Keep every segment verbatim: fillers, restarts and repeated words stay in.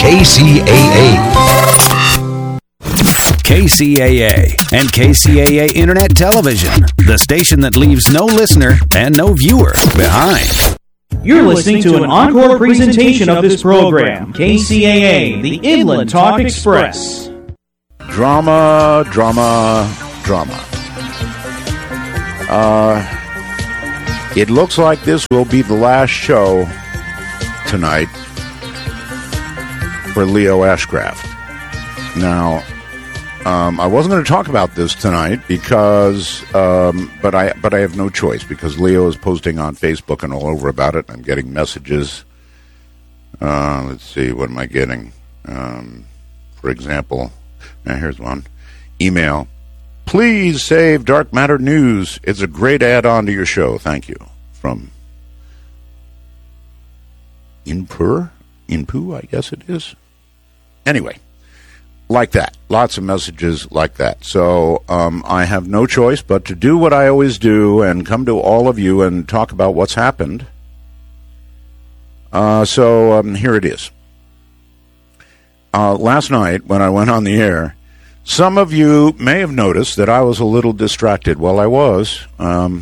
K C A A. K C A A and K C A A Internet Television, the station that leaves no listener and no viewer behind. You're listening to an encore presentation of this program, K C A A, the Inland Talk Express. Drama, drama, drama. Uh, it looks like this will be the last show tonight for Leo Ashcraft. Now, um, I wasn't going to talk about this tonight because, um, but I, but I have no choice because Leo is posting on Facebook and all over about it. I'm getting messages. Uh, let's see, what am I getting? Um, for example, now here's one. Email. Please save Dark Matter News. It's a great add-on to your show. Thank you. From Inpur? Inpu, I guess it is. Anyway, like that. Lots of messages like that. So um, I have no choice but to do what I always do and come to all of you and talk about what's happened. Uh, so um, here it is. Uh, last night, when I went on the air, some of you may have noticed that I was a little distracted. Well, I was. Um,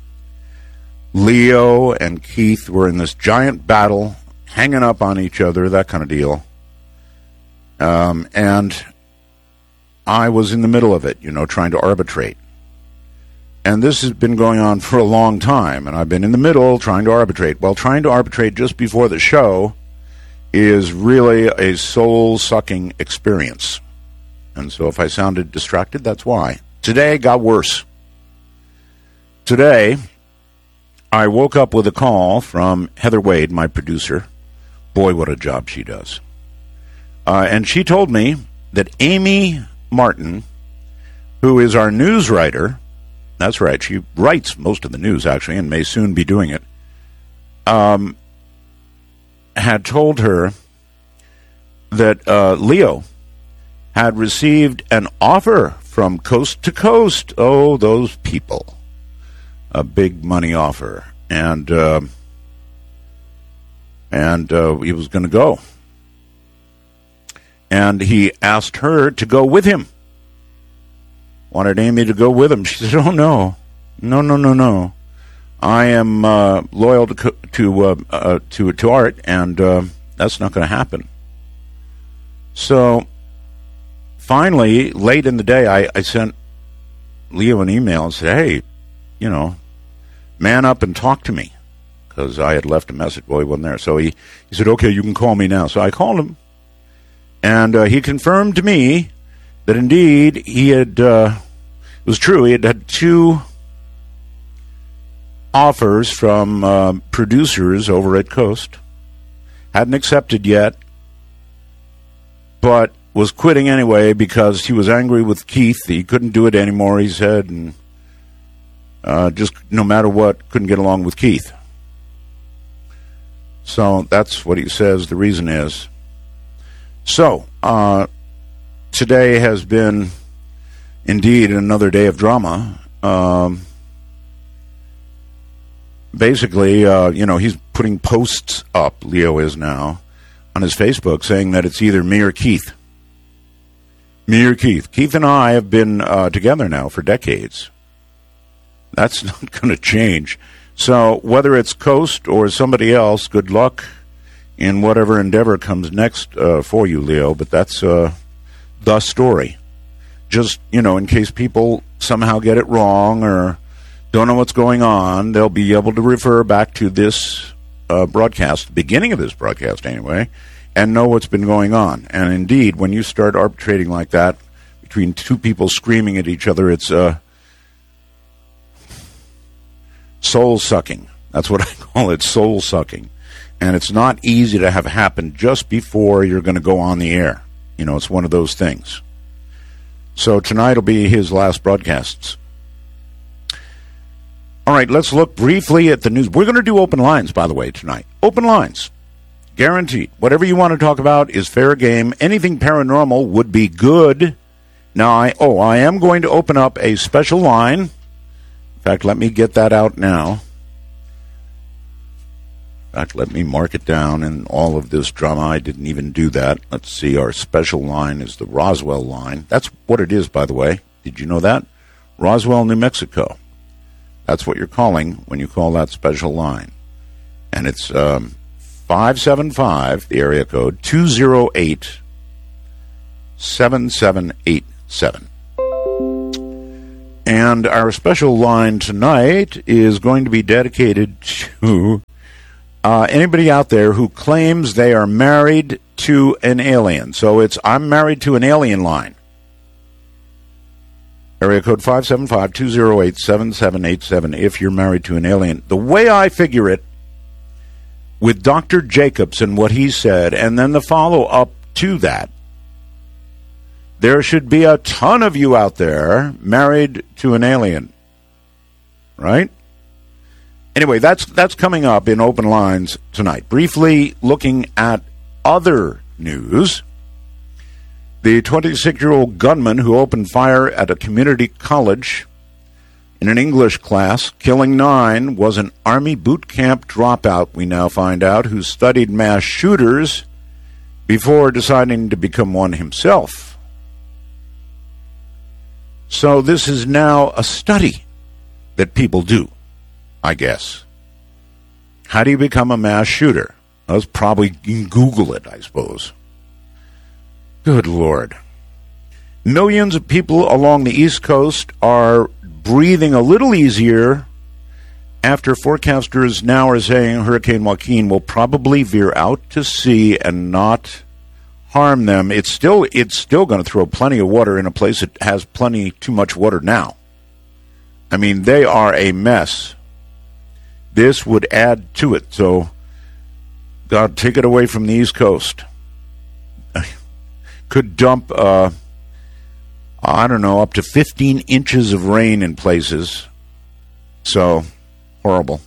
Leo and Keith were in this giant battle, hanging up on each other, that kind of deal. Um, and I was in the middle of it, you know, trying to arbitrate. And this has been going on for a long time, and I've been in the middle trying to arbitrate. Well, trying to arbitrate just before the show is really a soul-sucking experience. And so if I sounded distracted, that's why. Today got worse. Today, I woke up with a call from Heather Wade, my producer. Boy, what a job she does. Uh, and she told me that Amy Martin, who is our news writer, that's right, she writes most of the news, actually, and may soon be doing it, um, had told her that uh, Leo had received an offer from Coast to Coast. Oh, those people. A big money offer. And, uh, and uh, he was going to go. And he asked her to go with him. Wanted Amy to go with him. She said, oh, no. No, no, no, no. I am uh, loyal to to, uh, uh, to to Art, and uh, that's not going to happen. So, finally, late in the day, I, I sent Leo an email and said, hey, you know, man up and talk to me. Because I had left a message. Well, he wasn't there. So he, he said, okay, you can call me now. So I called him. And uh, he confirmed to me that indeed he had, uh, it was true, he had had two offers from uh, producers over at Coast. Hadn't accepted yet, but was quitting anyway because he was angry with Keith. He couldn't do it anymore, he said, and uh, just no matter what, couldn't get along with Keith. So that's what he says the reason is. So, uh, today has been indeed another day of drama. Um, basically, uh, you know, he's putting posts up, Leo is now, on his Facebook saying that it's either me or Keith. Me or Keith. Keith and I have been uh, together now for decades. That's not going to change. So whether it's Coast or somebody else, good luck in whatever endeavor comes next uh, for you, Leo. But that's uh, the story. Just, you know, in case people somehow get it wrong or don't know what's going on, they'll be able to refer back to this uh, broadcast, the beginning of this broadcast anyway, and know what's been going on. And indeed, when you start arbitrating like that between two people screaming at each other, it's uh, soul-sucking. That's what I call it, soul-sucking. And it's not easy to have happen just before you're going to go on the air. You know, it's one of those things. So tonight will be his last broadcasts. All right, let's look briefly at the news. We're going to do open lines, by the way, tonight. Open lines. Guaranteed. Whatever you want to talk about is fair game. Anything paranormal would be good. Now, I oh, I am going to open up a special line. In fact, let me get that out now. fact, let me mark it down in all of this drama. I didn't even do that. Let's see. Our special line is the Roswell line. That's what it is, by the way. Did you know that? Roswell, New Mexico. That's what you're calling when you call that special line. And it's um, five seven five, the area code, two oh eight, seven seven eight seven. And our special line tonight is going to be dedicated to uh, anybody out there who claims they are married to an alien. So it's I'm married to an alien line. Area code five seven five, two oh eight, seven seven eight seven if you're married to an alien. The way I figure it, with Doctor Jacobs and what he said, and then the follow-up to that, there should be a ton of you out there married to an alien. Right? Anyway, that's that's coming up in Open Lines tonight. Briefly looking at other news. The twenty-six-year-old gunman who opened fire at a community college in an English class, killing nine, was an Army boot camp dropout, we now find out, who studied mass shooters before deciding to become one himself. So this is now a study that people do, I guess. How do you become a mass shooter? Well, it's probably, you can Google it, I suppose. Good Lord. Millions of people along the East Coast are breathing a little easier after forecasters now are saying Hurricane Joaquin will probably veer out to sea and not harm them. It's still it's still going to throw plenty of water in a place that has plenty too much water now. I mean, they are a mess. This would add to it. So, God, take it away from the East Coast. Could dump, uh, I don't know, up to fifteen inches of rain in places. So, horrible.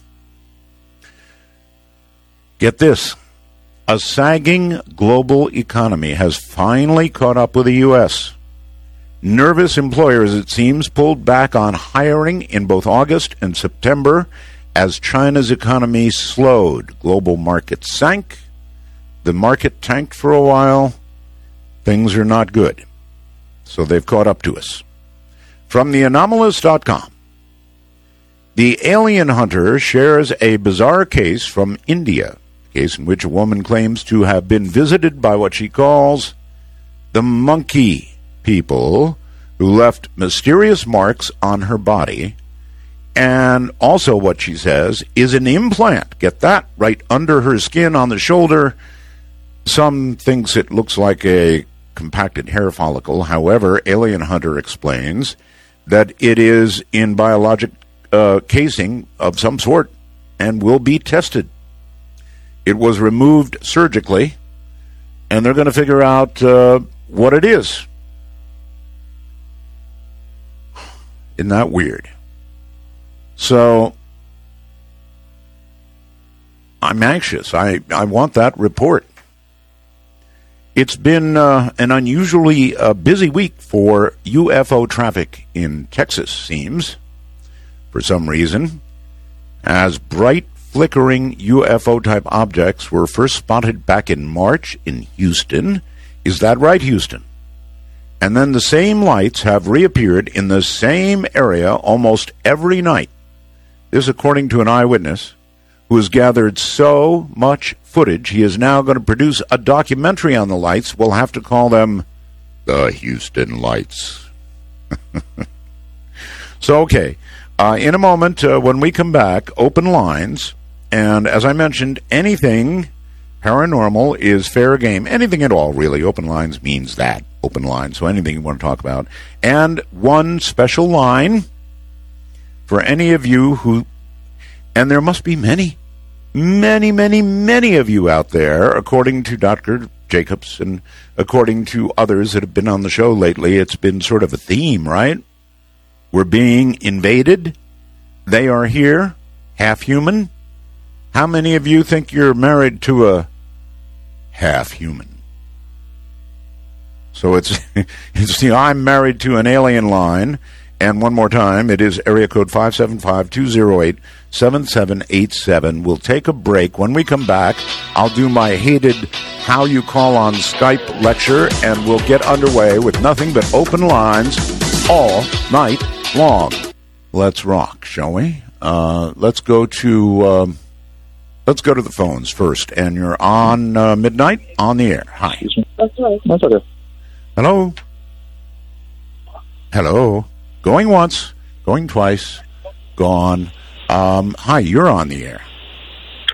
Get this. A sagging global economy has finally caught up with the U S. Nervous employers, it seems, pulled back on hiring in both August and September as China's economy slowed. Global markets sank. The market tanked for a while. Things are not good. So they've caught up to us. From the anomalous dot com. The alien hunter shares a bizarre case from India. Case in which a woman claims to have been visited by what she calls the monkey people, who left mysterious marks on her body, and also what she says is an implant, get that, right under her skin on the shoulder. Some thinks it looks like a compacted hair follicle. However, Alien Hunter explains that it is in biologic uh, casing of some sort and will be tested. It was removed surgically, and they're going to figure out uh, what it is. Isn't that weird? So, I'm anxious. I, I want that report. It's been uh, an unusually uh, busy week for U F O traffic in Texas, seems, for some reason, as bright flickering U F O-type objects were first spotted back in March in Houston. Is that right, Houston? And then the same lights have reappeared in the same area almost every night. This according to an eyewitness who has gathered so much footage, he is now going to produce a documentary on the lights. We'll have to call them the Houston Lights. So, okay. Uh, in a moment, uh, when we come back, open lines. And as I mentioned, anything paranormal is fair game. Anything at all, really. Open lines means that. Open lines. So anything you want to talk about. And one special line for any of you who, and there must be many, many, many, many of you out there, according to Doctor Jacobs and according to others that have been on the show lately, it's been sort of a theme, right? We're being invaded. They are here, half human. How many of you think you're married to a half human? So it's it's the I'm married to an alien line, And one more time, it is area code five seven five, two oh eight, seven seven eight seven. We'll take a break. When we come back, I'll do my hated How You Call on Skype lecture, and we'll get underway with nothing but open lines all night long. Let's rock, shall we? Uh, let's go to um, let's go to the phones first. And you're on uh, Midnight on the air. Hi. That's right. That's okay. Hello. Hello. Going once, going twice, gone. Um, hi, you're on the air.